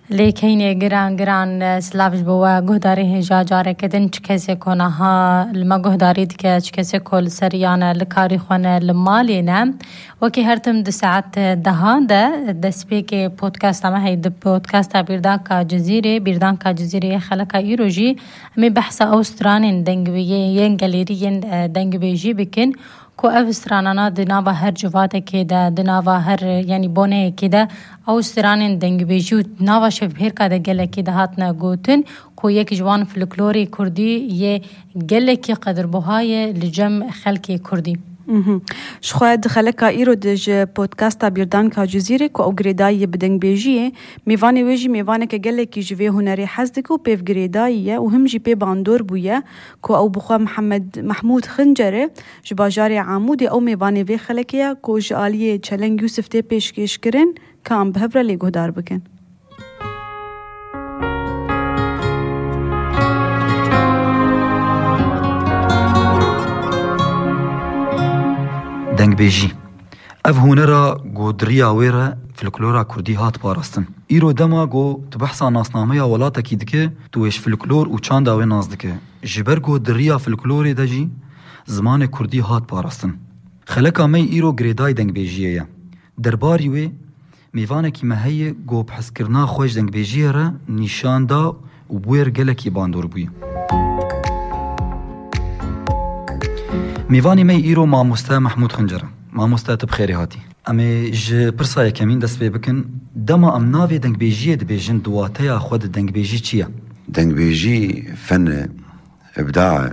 لیکینی گران سلاوش بوا گهداری هجا جاره کدن چه کسی کنه ها المگهداری دیگه چه کسی کل سریانه لکاری خونه لمالی نه وکی هر تم 2 ساعت ده دسپیک پودکاست ما هی د پودکاست بیردان کا جزیره خلق ایروجی می بحث اوستران دنگویه ینگلیری دنگویجی بکن کو اوسترانانا دناوا هر جواته که ده دناوا هر یعنی بونه که ده اوستران دنگویجی ناوا شبهر که ده گله که ده هاتنا گوتن کو یک جوان فلکلوری کردی یه گله که قدر بهای لجم خلکی کردی شخواد خلقا ایرو دج پودکاستا بیردان کا جزیره کو او گریدای بدنگ بیجیه میوانه ویجی میوانه که گله کی جوی هنری حزدکو پیف گریدای و هم جی پی باندور بویا کو او بخوا محمود خنجره جباجار عمود او میوانه وی خلقیا کو جالیه چلنگ یوسف ته پیشکش کرن کام بهبره لی گهدار بکن دنگ بیجی اف هنرا گو دریا ویره فلکلورا کردی هات پاراستن ایرو دما گو تبحثا ناسنامه ولاتا کی دکه تویش فلکلور و چاندا و ناز دکه جبر گو دریا فلکلوری دجی زمان کردی هات پاراستن خلقا می ایرو گریدای دنگ بیجیه درباری وی میوانه کی مهی گو بحث کرنا خوش دنگ بیجیه را نشان دا و بویر گلکی باندور بوی میوانی می ایرو ماموستا محمود خنجره ماموستا تبخیری هاتی امی ج پرسای کمین دست بی بکن دما ام ناوی دنگ بیجی دبیجن دواته یا خود دنگ بیجی چیه؟ دنگ بیجی فن ابداع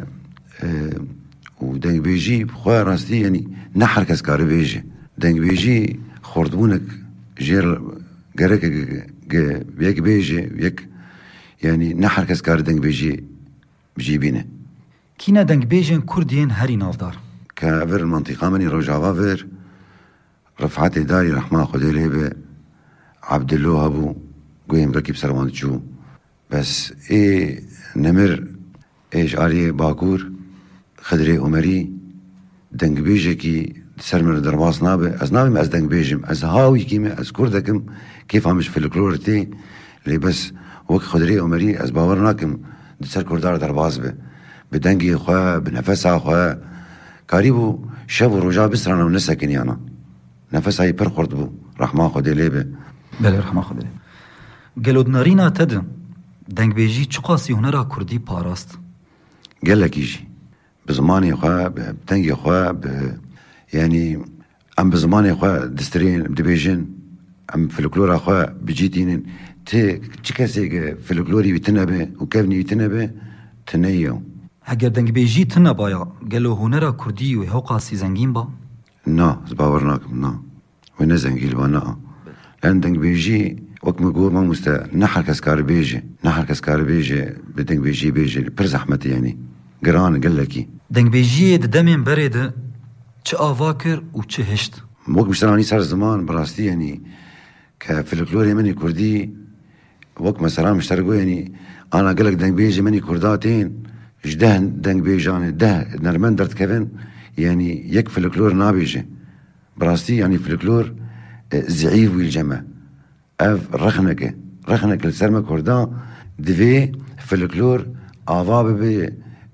و دنگ بیجی بخواه راستی یعنی نحر کس کار بیجی دنگ بیجی خوردبونک جیر گرک بیک بیجی بیک یعنی نحر کس کار دنگ بیجی بجیبینه کینا دنگ بیجن کردین هری نافدار كافر المنطقة مني رجعوا فير رفعت داري رحمة خدي لهبه عبد الله أبو قويم ركب سلمان تشو بس إيه نمر إيش آري باكور خدري عمري دنگ بيجي كي سرمر درباس نابه از نابه از دنگ بيجم از هاوي كيمه از كردكم كيف همش في الكلورتي اللي بس وك خدري عمري از باورناكم دسر كردار درباس به بدنگی خواه بنفسها خواه کاریبو شب و رجا بسرانه و نسکن یانا نفس هایی پر خورد بو رحمه خوده لیبه بله رحمه خوده لیبه گلود نارینا تد دنگ بیجی چقاسی هنرا کردی پاراست گلکی جی بزمانی خواه بدنگی خواه یعنی ام بزمانی خواه دسترین دبیجن ام فلکلورا خواه بجیتینین تی چی کسی فلکلوری بیتنبه و کفنی بیتنبه تنیو اگر دنگ بیجی تنه بایا گلو هنرا کردی و هوقاسی زنگین با؟ نه زباورناکم نه و نه زنگیل با نه لان دنگ بیجی وقت مگو ما مستا نحر کس کار بیجی بدنگ بیجی پر زحمت یعنی گران گلکی دنگ بیجی دمین برده چه آواکر و چه هشت وقت مشترانی سر زمان براستی یعنی که فلکلوری منی کردی وقت مثلا مشترگو یعنی انا قلق دنگ بیجی منی کرداتین جده دنگ بیجانه ده نرمن درد كفن يعني يك فلكلور نابيجه براسي يعني فلكلور زعيف والجمع اف رخنك لسرما كردان دفي فلكلور آواب بي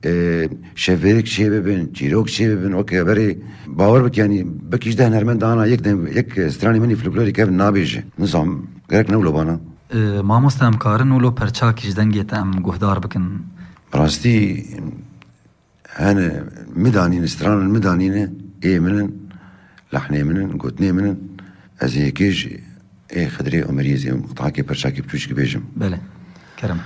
شفيرك شي ببن جيروك شي ببن اوكي بري باور بك يعني بك جده نرمن دانا يك استراني مني فلكلوري كفن نابيجه نظام غيرك نولو بانا ما مستهم كارن ولو پرچاك جدنگيت ام گهدار بكن براستي أنا مدانين استران المدانين إيه منن لحني منن قوتني منن أزي كيج إيه خدري أمريزي مقطعكي برشاكي بتوشك بيجم بله كرم